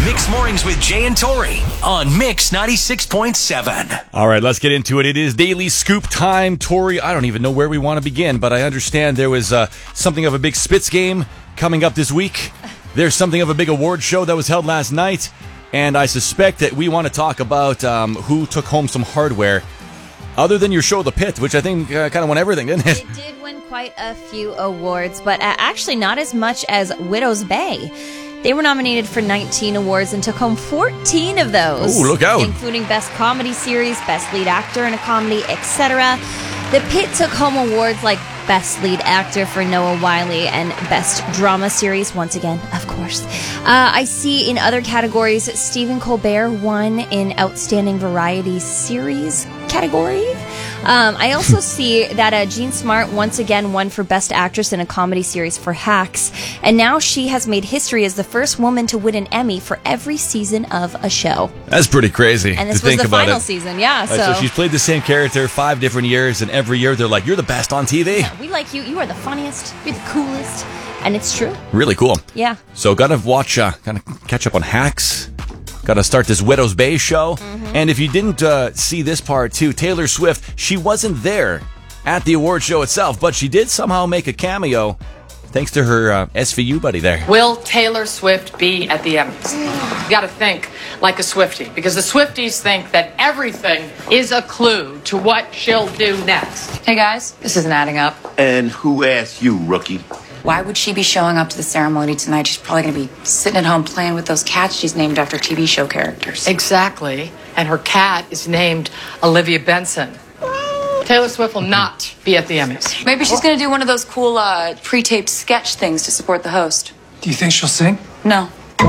Mix Mornings with Jay and Tori on Mix 96.7. All right, let's get into it. It is Daily Scoop time. Tori, I don't even know where we want to begin, but I understand there was something of a big Spitz game coming up this week. There's something of a big award show that was held last night, and I suspect that we want to talk about who took home some hardware, other than your show, The Pit, which I think kind of won everything, didn't it? It did win quite a few awards, but actually not as much as Widow's Bay. They were nominated for 19 awards and took home 14 of those. Ooh, look out. Including Best Comedy Series, Best Lead Actor in a Comedy, etc. The Pit took home awards like Best Lead Actor for Noah Wyle and Best Drama Series, once again, of course. I see in other categories, Stephen Colbert won in Outstanding Variety Series category. I also see that Jean Smart once again won for Best Actress in a Comedy Series for Hacks, and now she has made history as the first woman to win an Emmy for every season of a show. That's pretty crazy. And this to was think the about final it. season, yeah. So she's played the same character 5 different years, and every year they're like, "You're the best on TV." We like you. You are the funniest. You're the coolest. And it's true. Really cool. Yeah. So gotta watch, gotta catch up on Hacks. Gotta start this Widow's Bay show. Mm-hmm. And if you didn't see this part too, Taylor Swift, she wasn't there at the award show itself, but she did somehow make a cameo thanks to her SVU buddy there. Will Taylor Swift be at the Emmys? You gotta think like a Swiftie, because the Swifties think that everything is a clue to what she'll do next. Hey guys, this isn't adding up. And who asked you, rookie? Why would she be showing up to the ceremony tonight? She's probably going to be sitting at home playing with those cats she's named after TV show characters. Exactly. And her cat is named Olivia Benson. Taylor Swift will not be at the Emmys. Maybe she's going to do one of those cool pre-taped sketch things to support the host. Do you think she'll sing? No.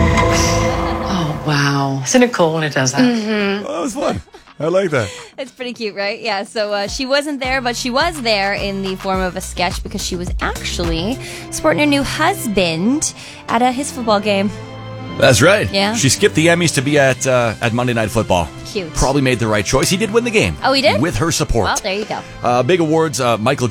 Oh, wow. Isn't it cool when it does that? Mm-hmm. Oh, that was fun. I like that. It's pretty cute, right? Yeah, so she wasn't there, but she was there in the form of a sketch because she was actually sporting her new husband at his football game. That's right. Yeah. She skipped the Emmys to be at Monday Night Football. Cute. Probably made the right choice. He did win the game. Oh, he did? With her support. Well, there you go. Big awards, Michael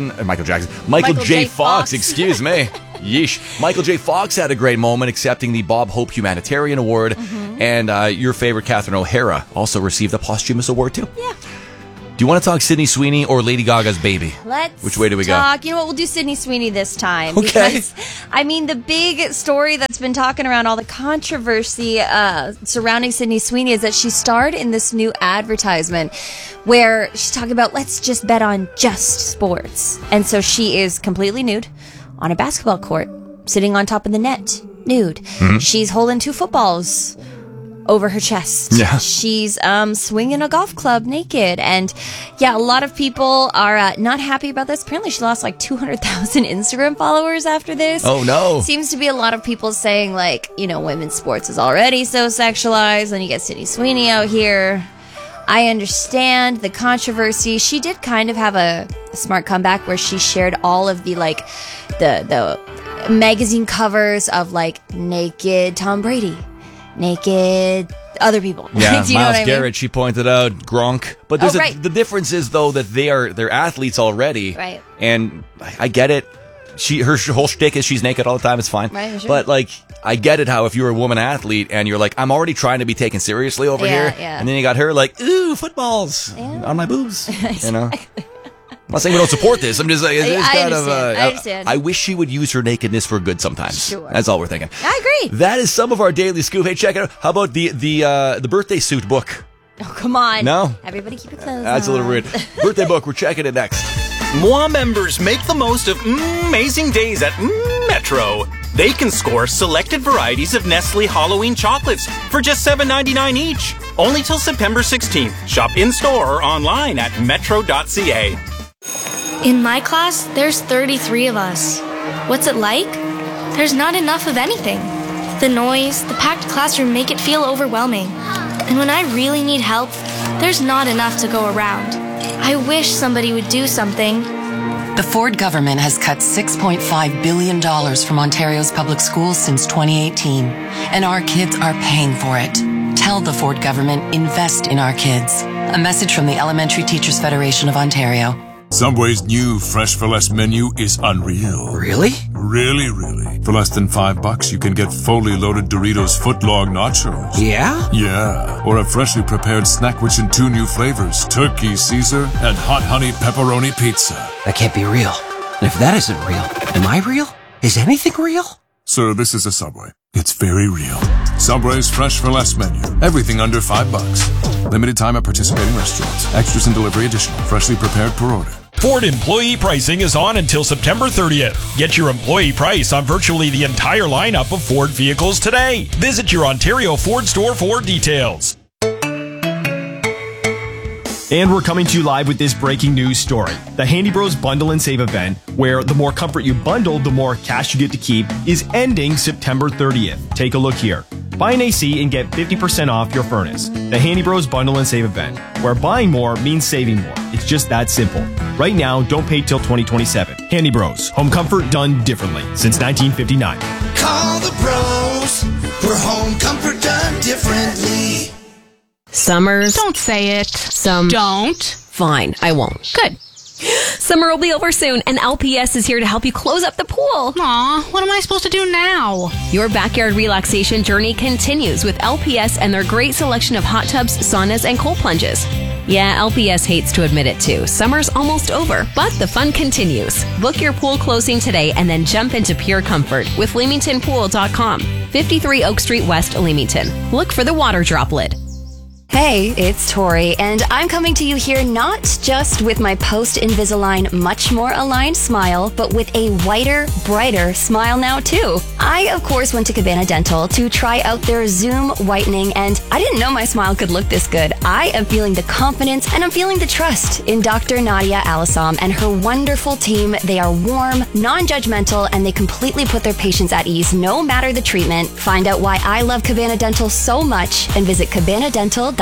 J. Fox, excuse me. Yeesh. Michael J. Fox had a great moment accepting the Bob Hope Humanitarian Award. Mm-hmm. And your favorite, Catherine O'Hara, also received a posthumous award, too. Yeah. Do you want to talk Sydney Sweeney or Lady Gaga's Baby? Which way do we talk. go? You know what? We'll do Sydney Sweeney this time. Okay. Because, I mean, the big story that's been talking around, all the controversy surrounding Sydney Sweeney, is that she starred in this new advertisement where she's talking about, let's just bet on just sports. And so she is completely nude on a basketball court, sitting on top of the net, nude. Mm-hmm. She's holding 2 footballs over her chest. Yeah. She's swinging a golf club naked. And yeah, a lot of people are not happy about this. Apparently she lost like 200,000 Instagram followers after this. Oh no. Seems to be a lot of people saying like, you know, women's sports is already so sexualized, and you get Sydney Sweeney out here. I understand the controversy. She did kind of have a smart comeback where she shared all of the like the magazine covers of like naked Tom Brady, naked other people. Yeah, Do you know Myles what I Garrett, mean? she pointed out, Gronk. But there's right. the difference is, though, that they're athletes already. Right. And I get it. Her whole shtick is she's naked all the time. It's fine. Right, sure. But, like, I get it how if you're a woman athlete and you're like, I'm already trying to be taken seriously over here. Yeah. And then you got her like, ooh, footballs on my boobs. You know? I'm not saying we don't support this. I'm just like, it's I kind of. understand. I understand. I wish she would use her nakedness for good sometimes. Sure. That's all we're thinking. I agree. That is some of our daily scoop. Hey, check it out. How about the birthday suit book? Oh, come on. No? Everybody keep your clothes That's a little on. rude. Birthday book. We're checking it next. Moi members make the most of amazing days at Metro. They can score selected varieties of Nestle Halloween chocolates for just $7.99 each. Only till September 16th. Shop in-store or online at metro.ca. In my class, there's 33 of us. What's it like? There's not enough of anything. The noise, the packed classroom make it feel overwhelming. And when I really need help, there's not enough to go around. I wish somebody would do something. The Ford government has cut $6.5 billion from Ontario's public schools since 2018, and our kids are paying for it. Tell the Ford government, invest in our kids. A message from the Elementary Teachers Federation of Ontario. Subway's new Fresh for Less menu is unreal. Really? Really? For less than $5, you can get fully loaded Doritos Footlong Nachos. Yeah? Yeah. Or a freshly prepared snack rich in 2 new flavors, Turkey Caesar and Hot Honey Pepperoni Pizza. That can't be real. And if that isn't real, am I real? Is anything real? Sir, this is a Subway. It's very real. Subway's Fresh for Less menu. Everything under $5. Limited time at participating restaurants. Extras and delivery additional. Freshly prepared per order. Ford employee pricing is on until September 30th. Get your employee price on virtually the entire lineup of Ford vehicles today. Visit your Ontario Ford store for details. And we're coming to you live with this breaking news story. The Handy Bros Bundle and Save event, where the more comfort you bundle, the more cash you get to keep, is ending September 30th. Take a look here. Buy an AC and get 50% off your furnace. The Handy Bros Bundle and Save event, where buying more means saving more. It's just that simple. Right now, don't pay till 2027. Handy Bros, home comfort done differently since 1959. Call the pros for home comfort done differently. Summers. Don't say it. Don't. Fine, I won't. Good. Summer will be over soon, and LPS is here to help you close up the pool. Aw, what am I supposed to do now? Your backyard relaxation journey continues with LPS and their great selection of hot tubs, saunas, and cold plunges. Yeah, LPS hates to admit it too. Summer's almost over, but the fun continues. Book your pool closing today and then jump into pure comfort with LeamingtonPool.com. 53 Oak Street West, Leamington. Look for the water droplet. Hey, it's Tori, and I'm coming to you here not just with my post-Invisalign much more aligned smile, but with a whiter, brighter smile now too. I, of course, went to Cabana Dental to try out their Zoom whitening, and I didn't know my smile could look this good. I am feeling the confidence and I'm feeling the trust in Dr. Nadia Alassam and her wonderful team. They are warm, non-judgmental, and they completely put their patients at ease no matter the treatment. Find out why I love Cabana Dental so much and visit cabanadental.ca.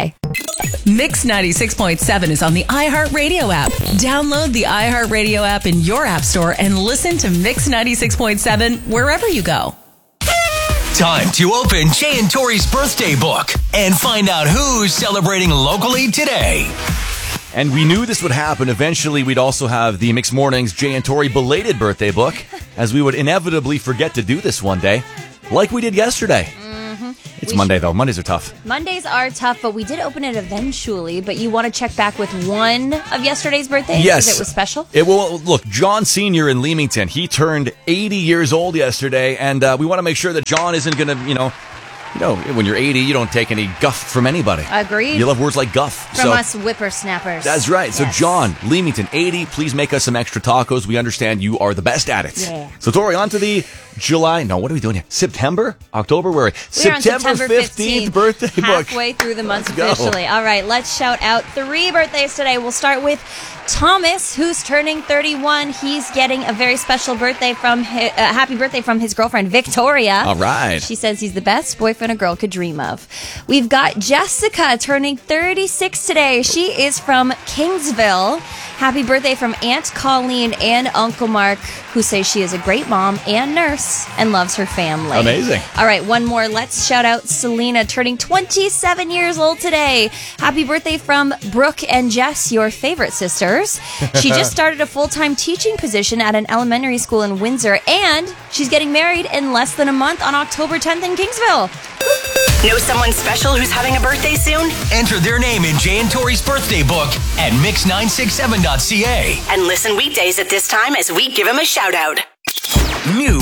Mix 96.7 is on the iHeartRadio app. Download the iHeartRadio app in your app store and listen to Mix 96.7 wherever you go. Time to open Jay and Tori's birthday book and find out who's celebrating locally today. And we knew this would happen. Eventually, we'd also have the Mixed Mornings Jay and Tori belated birthday book, as we would inevitably forget to do this one day, like we did yesterday. It's Monday, though. Mondays are tough. Mondays are tough, but we did open it eventually. But you want to check back with one of yesterday's birthdays? Yes. Because it was special? Look, John Sr. in Leamington, he turned 80 years old yesterday, and we want to make sure that John isn't going to, when you're 80, you don't take any guff from anybody. Agreed. You love words like guff. From us whippersnappers. That's right. Yes. So, John, Leamington, 80, please make us some extra tacos. We understand you are the best at it. Yeah. So, Tori, on to the what are we doing here? September? October? Where are we? September 15th birthday book. Halfway through the month Let's officially. go. All right, let's shout out 3 birthdays today. We'll start with Thomas, who's turning 31. He's getting a very special birthday happy birthday from his girlfriend, Victoria. All right. She says he's the best boyfriend a girl could dream of. We've got Jessica turning 36 today. She is from Kingsville. Happy birthday from Aunt Colleen and Uncle Mark, who say she is a great mom and nurse and loves her family. Amazing. All right, one more. Let's shout out Selena, turning 27 years old today. Happy birthday from Brooke and Jess, your favorite sisters. She just started a full-time teaching position at an elementary school in Windsor, and she's getting married in less than a month on October 10th in Kingsville. Know someone special who's having a birthday soon? Enter their name in Jay and Tori's birthday book at mix967.ca. And listen weekdays at this time as we give them a shout out. New